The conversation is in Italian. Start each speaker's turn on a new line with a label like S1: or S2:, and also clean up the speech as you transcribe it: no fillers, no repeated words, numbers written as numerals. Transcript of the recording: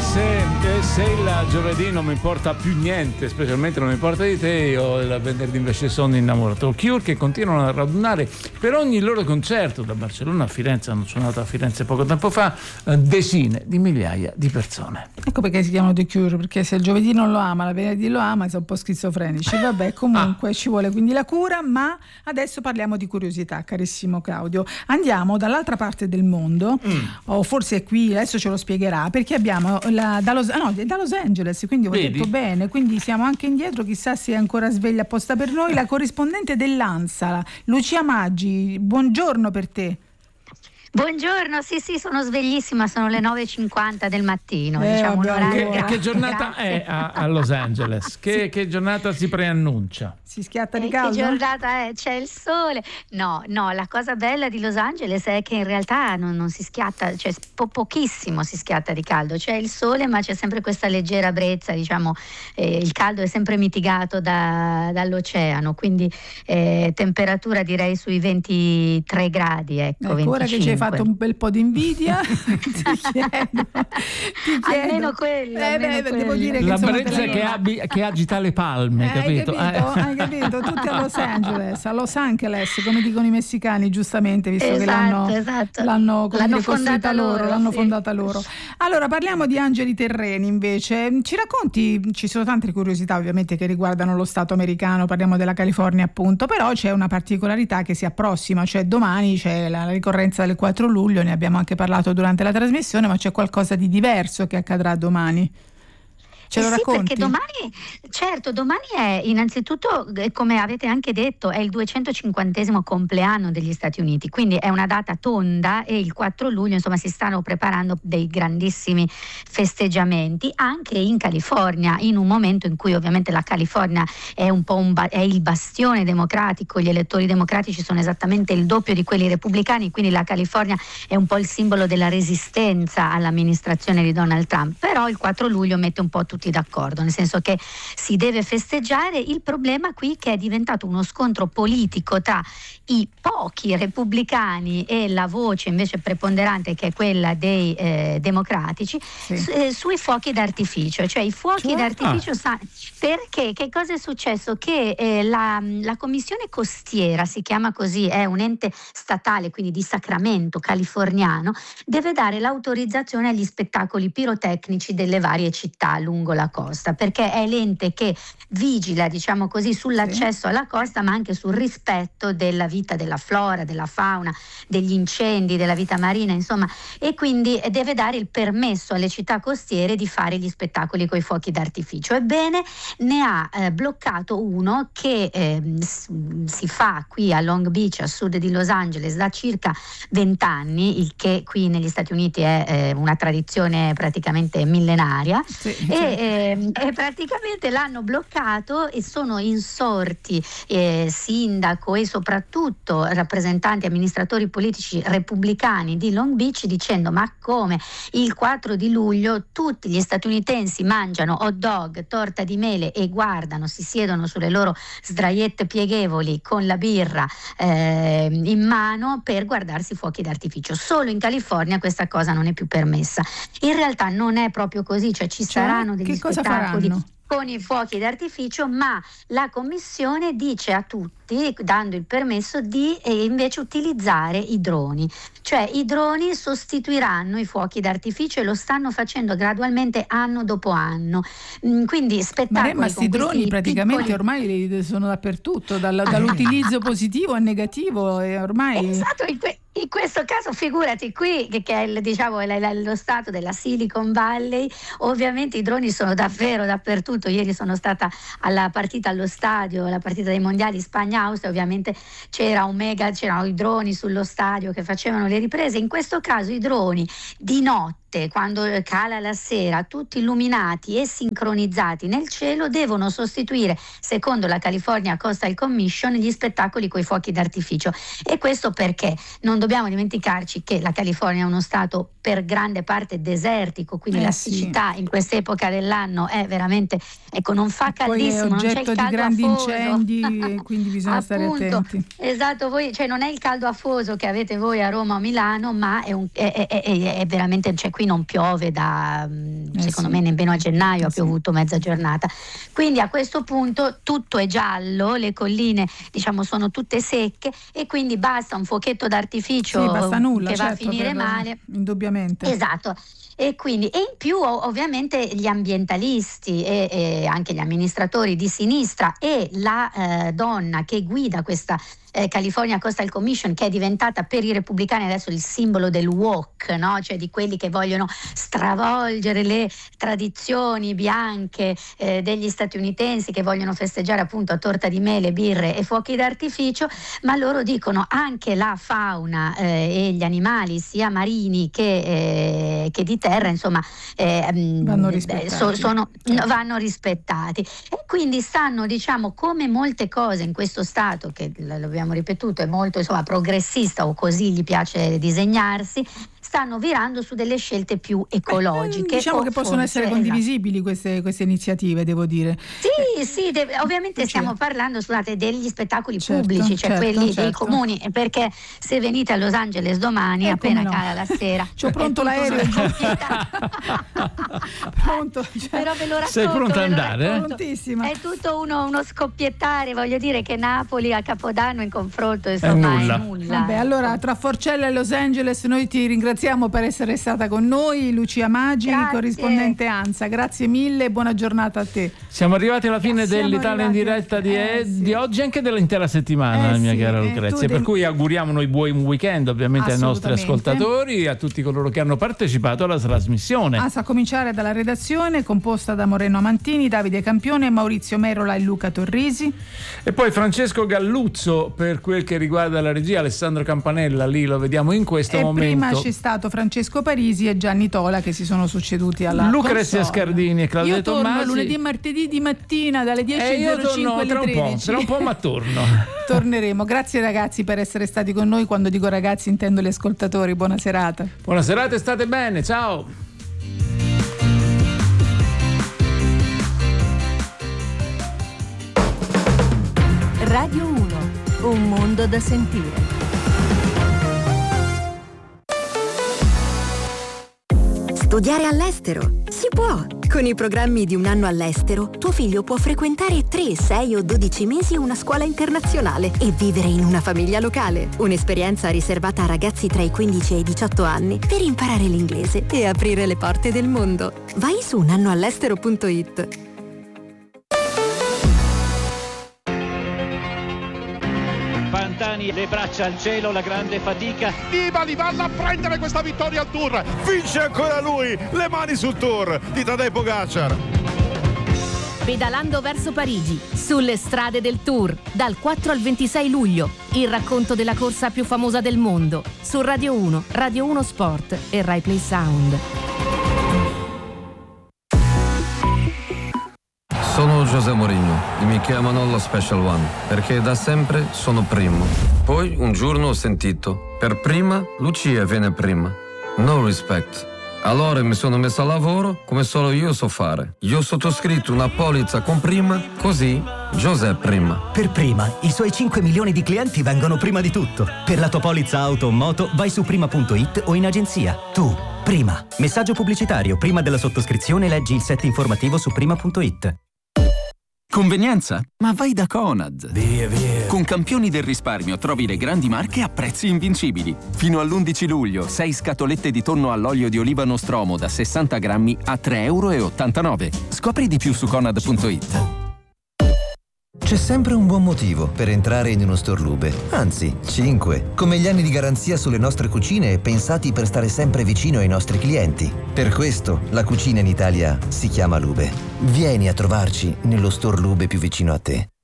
S1: Se il giovedì non mi importa più niente, specialmente non mi importa di te, io il venerdì invece sono innamorato. Cure che continuano a radunare per ogni loro concerto da Barcellona a Firenze, hanno suonato a Firenze poco tempo fa, decine di migliaia di persone.
S2: Ecco perché si chiamano The Cure, perché se il giovedì non lo ama, la venerdì lo ama, sono un po' schizofrenici. Vabbè, comunque ci vuole quindi la cura, ma adesso parliamo di curiosità, carissimo Claudio. Andiamo dall'altra parte del mondo, o forse qui, adesso ce lo spiegherà, perché abbiamo da Los Angeles, quindi ho detto bene, quindi siamo anche indietro, chissà se è ancora sveglia apposta per noi, la corrispondente dell'ANSA, Lucia Maggi, buongiorno per te.
S3: Buongiorno, sì, sono sveglissima, sono le 9:50 del mattino, diciamo l'orario.
S1: Che giornata è a Los Angeles? Che giornata si preannuncia?
S2: Si schiatta di caldo?
S3: Che giornata è? C'è il sole? No, la cosa bella di Los Angeles è che in realtà non si schiatta, cioè pochissimo si schiatta di caldo, c'è il sole ma c'è sempre questa leggera brezza, diciamo, il caldo è sempre mitigato dall'oceano, quindi temperatura direi sui 23 gradi, ecco, 25.
S2: Ora che ci hai fatto un bel po' di invidia, ti chiedo.
S3: Almeno quello.
S2: Devo dire che
S1: la brezza che agita le palme, capito?
S2: Hai capito? Tutti a Los Angeles, come dicono i messicani, giustamente, visto che l'hanno costruita loro, l'hanno fondata loro. Allora, parliamo di angeli terreni invece. Ci racconti, ci sono tante curiosità ovviamente che riguardano lo Stato americano, parliamo della California appunto, però c'è una particolarità che si approssima, cioè domani c'è la ricorrenza del 4 luglio, ne abbiamo anche parlato durante la trasmissione, ma c'è qualcosa di diverso che accadrà domani. Ce lo racconti?
S3: Perché domani è innanzitutto, come avete anche detto, è il 250° compleanno degli Stati Uniti, quindi è una data tonda e il 4 luglio insomma si stanno preparando dei grandissimi festeggiamenti anche in California, in un momento in cui ovviamente la California è un po' è il bastione democratico, gli elettori democratici sono esattamente il doppio di quelli repubblicani, quindi la California è un po' il simbolo della resistenza all'amministrazione di Donald Trump, però il 4 luglio mette un po' tutti d'accordo, nel senso che si deve festeggiare. Il problema qui è che è diventato uno scontro politico tra i pochi repubblicani e la voce invece preponderante che è quella dei democratici sui fuochi d'artificio, cioè i fuochi d'artificio perché che cosa è successo? Che la commissione costiera, si chiama così, è un ente statale quindi di Sacramento californiano, deve dare l'autorizzazione agli spettacoli pirotecnici delle varie città lungo la costa, perché è l'ente che vigila, diciamo così, sull'accesso alla costa ma anche sul rispetto della vita, della flora, della fauna, degli incendi, della vita marina, insomma, e quindi deve dare il permesso alle città costiere di fare gli spettacoli coi fuochi d'artificio. Ebbene, ne ha bloccato uno che si fa qui a Long Beach, a sud di Los Angeles, da circa 20 anni, il che qui negli Stati Uniti è una tradizione praticamente millenaria, e praticamente l'hanno bloccato e sono insorti sindaco e soprattutto rappresentanti, amministratori politici repubblicani di Long Beach dicendo: ma come il 4 di luglio tutti gli statunitensi mangiano hot dog, torta di mele e guardano, si siedono sulle loro sdraiette pieghevoli con la birra in mano per guardarsi i fuochi d'artificio. Solo in California questa cosa non è più permessa. In realtà non è proprio così, cioè ci saranno degli spettacoli con i fuochi d'artificio, ma la commissione dice a tutti, dando il permesso, di invece utilizzare i droni, cioè i droni sostituiranno i fuochi d'artificio e lo stanno facendo gradualmente anno dopo anno, quindi spettacoli.
S2: Ma questi droni praticamente piccoli... ormai sono dappertutto, dall'utilizzo positivo a negativo, e ormai...
S3: Esatto, in questo caso figurati qui che è lo stato della Silicon Valley, ovviamente i droni sono davvero dappertutto. Ieri sono stata alla partita allo stadio, la partita dei mondiali Spagna-Austria, ovviamente c'erano i droni sullo stadio che facevano le riprese. In questo caso i droni di notte, quando cala la sera, tutti illuminati e sincronizzati nel cielo, devono sostituire, secondo la California Coastal Commission, gli spettacoli coi fuochi d'artificio. E questo perché non dobbiamo dimenticarci che la California è uno stato per grande parte desertico, quindi la siccità in quest'epoca dell'anno è veramente, non fa caldissimo, non c'è il caldo
S2: di grandi
S3: afoso.
S2: Incendi, e quindi bisogna stare attenti.
S3: Esatto, non è il caldo afoso che avete voi a Roma o Milano, ma è veramente, c'è qui non piove da secondo me nemmeno a gennaio ha piovuto mezza giornata, quindi a questo punto tutto è giallo, le colline diciamo sono tutte secche e quindi basta un fuochetto d'artificio
S2: basta nulla,
S3: che va a finire male,
S2: indubbiamente.
S3: Esatto. E quindi in più ovviamente gli ambientalisti e anche gli amministratori di sinistra e la donna che guida questa California Coastal Commission, che è diventata per i repubblicani adesso il simbolo del woke, no? Cioè di quelli che vogliono stravolgere le tradizioni bianche degli statunitensi, che vogliono festeggiare appunto a torta di mele, birre e fuochi d'artificio, ma loro dicono anche la fauna e gli animali sia marini che di terra insomma
S2: vanno rispettati.
S3: Vanno rispettati e quindi stanno diciamo come molte cose in questo stato che l'abbiamo ripetuto è molto insomma progressista o così gli piace disegnarsi, stanno virando su delle scelte più ecologiche.
S2: Diciamo che possono essere condivisibili queste iniziative, devo dire.
S3: Sì, ovviamente stiamo parlando, scusate, degli spettacoli pubblici, cioè quelli dei comuni, perché se venite a Los Angeles domani, appena cala la sera,
S2: c'ho pronto l'aereo. Pronto,
S3: però ve lo racconto.
S1: Sei pronta ad andare?
S3: Prontissima. È tutto uno scoppiettare, voglio dire che Napoli a Capodanno in confronto insomma è nulla.
S2: Vabbè, allora tra Forcella e Los Angeles noi ti ringraziamo per essere stata con noi, Lucia Maggi, corrispondente ANSA. Grazie mille e buona giornata a te.
S1: Siamo arrivati alla fine dell'Italia in diretta di oggi, anche dell'intera settimana, mia cara Lucrezia. Per cui auguriamo noi buon weekend ovviamente ai nostri ascoltatori e a tutti coloro che hanno partecipato alla trasmissione.
S2: A cominciare dalla redazione composta da Moreno Amantini, Davide Campione, Maurizio Merola e Luca Torrisi.
S1: E poi Francesco Galluzzo per quel che riguarda la regia, Alessandro Campanella, lì lo vediamo in questo momento.
S2: Prima c'è stato Francesco Parisi e Gianni Tola che si sono succeduti alla
S1: Lucrezia Scardini e Claudia Tommasi.
S2: Io torno lunedì e martedì di mattina dalle 10.05 alle 13.
S1: Tra un po' ma torno.
S2: Torneremo. Grazie ragazzi per essere stati con noi. Quando dico ragazzi intendo gli ascoltatori. Buona serata.
S1: Buona serata e state bene. Ciao.
S4: Radio 1, un mondo da sentire.
S5: Studiare all'estero? Si può! Con i programmi di un anno all'estero, tuo figlio può frequentare 3, 6 o 12 mesi una scuola internazionale e vivere in una famiglia locale. Un'esperienza riservata a ragazzi tra i 15 e i 18 anni per imparare l'inglese e aprire le porte del mondo. Vai su unannoall'estero.it.
S6: Pantani, le braccia al cielo, la grande fatica.
S7: Nibali va a prendere questa vittoria al Tour. Vince ancora lui, le mani sul Tour di Tadej Pogacar.
S4: Pedalando verso Parigi, sulle strade del Tour, dal 4 al 26 luglio. Il racconto della corsa più famosa del mondo. Su Radio 1, Radio 1 Sport e Rai Play Sound.
S8: Sono José Mourinho e mi chiamano lo Special One perché da sempre sono primo. Poi un giorno ho sentito, per prima Lucia viene prima. No respect. Allora mi sono messo a lavoro come solo io so fare. Io ho sottoscritto una polizza con prima, così José prima.
S9: Per prima, i suoi 5 milioni di clienti vengono prima di tutto. Per la tua polizza auto o moto vai su prima.it o in agenzia. Tu, prima. Messaggio pubblicitario. Prima della sottoscrizione leggi il set informativo su prima.it.
S10: Convenienza? Ma vai da Conad. Via. Con Campioni del risparmio trovi le grandi marche a prezzi invincibili. Fino all'11 luglio, 6 scatolette di tonno all'olio di oliva Nostromo da 60 grammi a €3,89. Scopri di più su Conad.it.
S11: C'è sempre un buon motivo per entrare in uno store Lube, anzi 5, come gli anni di garanzia sulle nostre cucine pensati per stare sempre vicino ai nostri clienti. Per questo la cucina in Italia si chiama Lube. Vieni a trovarci nello store Lube più vicino a te.